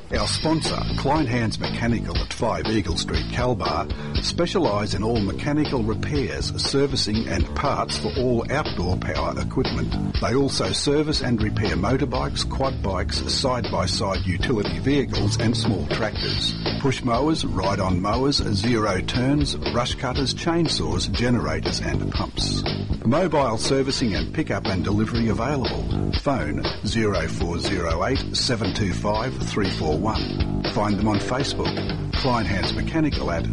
Our sponsor, Klein Hands Mechanical at 5 Eagle Street, Calbar, specialise in all mechanical repairs, servicing and parts for all outdoor power equipment. They also service and repair motorbikes, quad bikes, side-by-side utility vehicles and small tractors. Push mowers, ride-on mowers, zero turns, brush cutters, chainsaws, generators and pumps. Mobile servicing and pick-up and delivery available. Phone 0408 725 341. Find them on Facebook. Klein Hands Mechanical at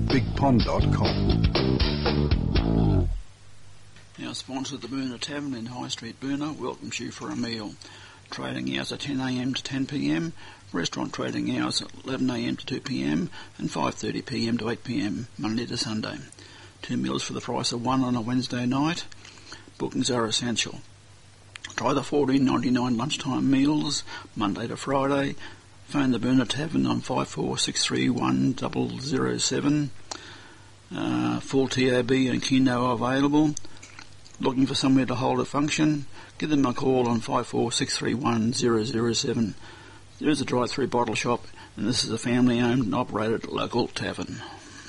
bigpond.com. Our sponsor, the Boona Tavern in High Street, Boona, welcomes you for a meal. Trading hours are 10 a.m. to 10 p.m. Restaurant trading hours are 11 a.m. to 2 p.m. and 5:30 p.m. to 8 p.m. Monday to Sunday. 2 meals for the price of one on a Wednesday night. Bookings are essential. Try the $14.99 lunchtime meals Monday to Friday. Phone the Boona Tavern on 54631007. Full TAB and Keno available. Looking for somewhere to hold a function? Give them a call on 54631007. There is a drive-through bottle shop, and this is a family-owned and operated local tavern.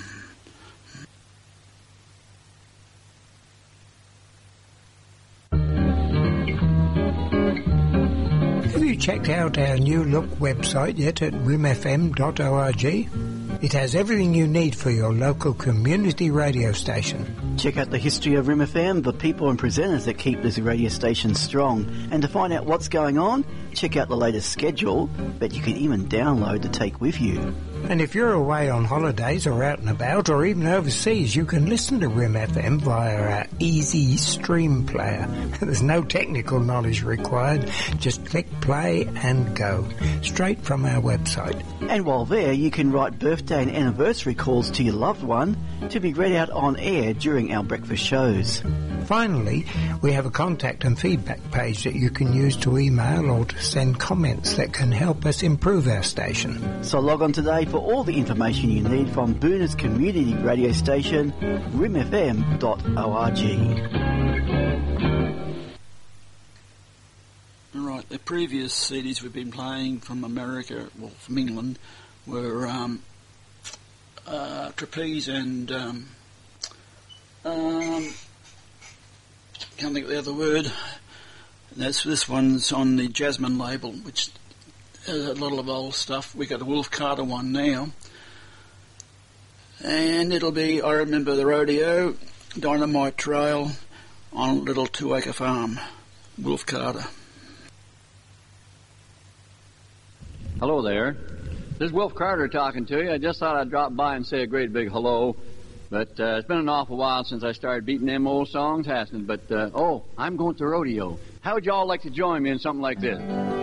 Have you checked out our new look website yet at rimfm.org? It has everything you need for your local community radio station. Check out the history of Rim FM, the people and presenters that keep this radio station strong. And to find out what's going on, check out the latest schedule that you can even download to take with you. And if you're away on holidays or out and about or even overseas, you can listen to Rim FM via our easy stream player. There's no technical knowledge required. Just click play and go. Straight from our website. And while there, you can write birthday and anniversary calls to your loved one to be read out on air during our breakfast shows. Finally, we have a contact and feedback page that you can use to email or to send comments that can help us improve our station. So log on today for all the information you need from Boona's community radio station, rimfm.org. Right, the previous CDs we've been playing from America, well, from England, were Trapeze and can't think of the other word. And this one's on the Jasmine label, which has a lot of old stuff. We got a Wolf Carter one now, and it'll be I Remember the Rodeo, Dynamite Trail on Little 2 Acre Farm, Wolf Carter. Hello there. This is Wolf Carter talking to you. I just thought I'd drop by and say a great big hello. But it's been an awful while since I started beating them old songs, hasn't it? But, I'm going to rodeo. How would y'all like to join me in something like this?